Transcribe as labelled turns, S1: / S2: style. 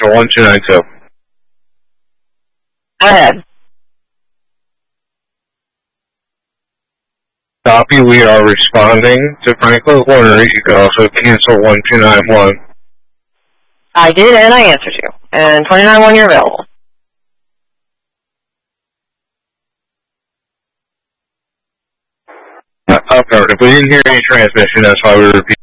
S1: cancel 1292.
S2: Go ahead.
S1: Copy, we are responding to Franklin Corner. You can also cancel 1291.
S2: I did, and I answered you. And 291, you're available.
S1: Okay, if we didn't hear any transmission, that's why we repeat.